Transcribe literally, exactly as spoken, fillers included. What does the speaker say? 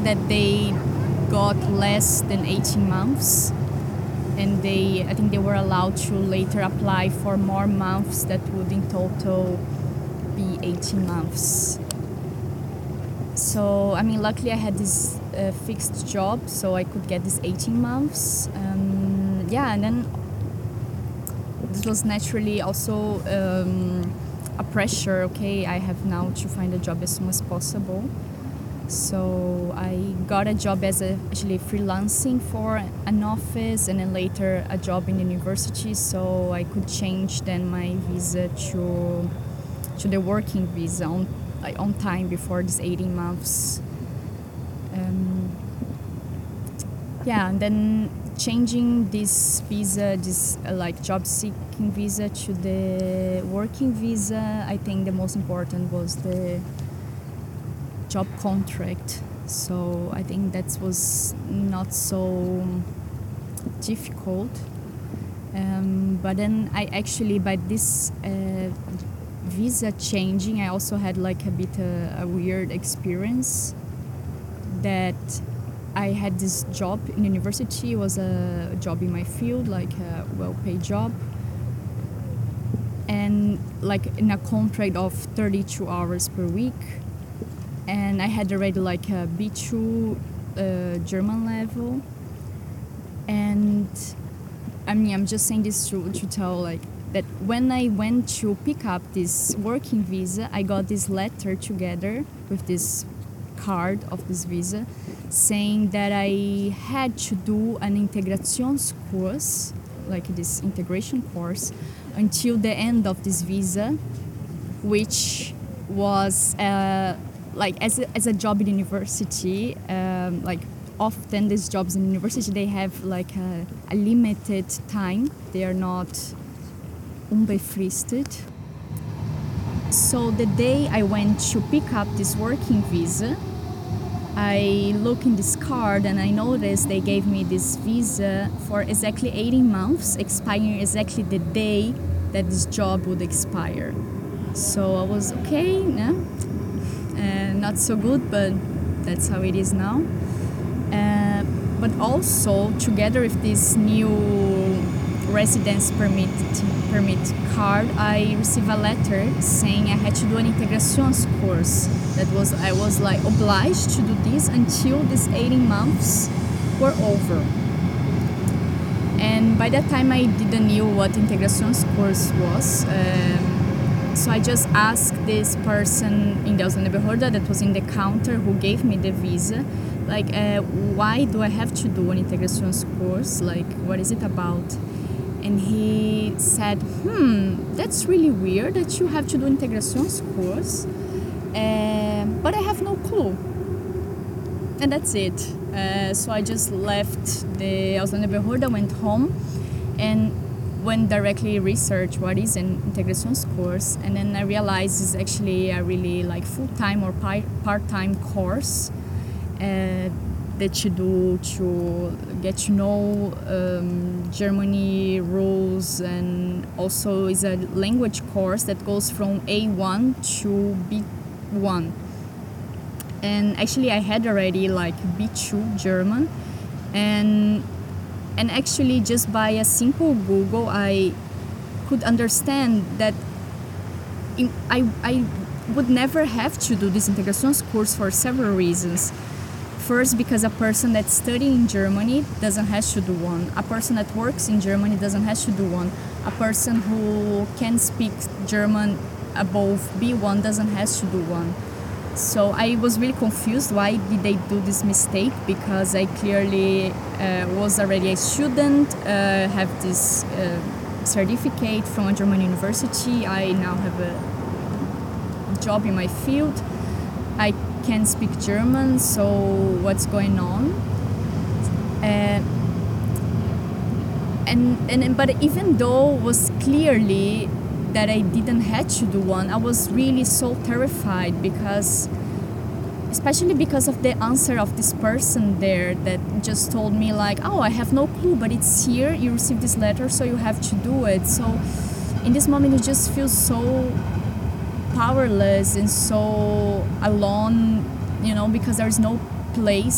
that they got less than eighteen months, and they I think they were allowed to later apply for more months that would in total be eighteen months. So I mean, luckily I had this uh, fixed job, so I could get this eighteen months. Um, yeah, and then this was naturally also um, a pressure. Okay, I have now to find a job as soon as possible. So I got a job as a, actually freelancing for an office, and then later a job in the university, so I could change then my visa to to the working visa on like on time before this eighteen months. Um, yeah, and then changing this visa, this uh, like job seeking visa to the working visa, I think the most important was the job contract. So I think that was not so difficult. Um, but then I actually, by this uh, visa changing, I also had like a bit uh, a weird experience that I had this job in university. It was a job in my field, like a well-paid job, and like in a contract of thirty-two hours per week. And I had already like a B two uh, German level. And I mean, I'm just saying this to, to tell like that when I went to pick up this working visa, I got this letter together with this card of this visa saying that I had to do an Integrationskurs, like this integration course, until the end of this visa, which was uh, like as a, as a job in university, um, like often these jobs in university, they have like a, a limited time. They are not unbefristet. So the day I went to pick up this working visa, I look in this card and I noticed they gave me this visa for exactly eighteen months, expiring exactly the day that this job would expire. So I was okay, no? Uh, not so good, but that's how it is now. Uh, but also, together with this new residence permit permit card, I received a letter saying I had to do an Integrationskurs. That was I was like obliged to do this until these eighteen months were over. And by that time, I didn't know what Integrationskurs was. Um, So I just asked this person in the Ausländerbehörde that was in the counter who gave me the visa, like, uh, why do I have to do an Integrationskurs? Like, what is it about? And he said, hmm, that's really weird that you have to do Integrationskurs, uh, but I have no clue. And that's it. Uh, so I just left the Ausländerbehörde, went home, and went directly research what is an Integrationskurs, and then I realized it's actually a really like full-time or part-time course uh, that you do to get to know um, Germany rules, and also is a language course that goes from A one to B one. And actually I had already like B two German, and And actually, just by a simple Google, I could understand that in, I, I would never have to do this Integrationskurs for several reasons. First, because a person that's studying in Germany doesn't have to do one. A person that works in Germany doesn't have to do one. A person who can speak German above B one doesn't have to do one. So I was really confused. Why did they do this mistake? Because I clearly uh, was already a student, uh, have this uh, certificate from a German university. I now have a job in my field. I can speak German, so what's going on? Uh, and, and but even though it was clearly that I didn't have to do one, I was really so terrified, because especially because of the answer of this person there that just told me like, oh, I have no clue, but it's here, you received this letter, so you have to do it. So in this moment you just feel so powerless and so alone, you know, because there's no place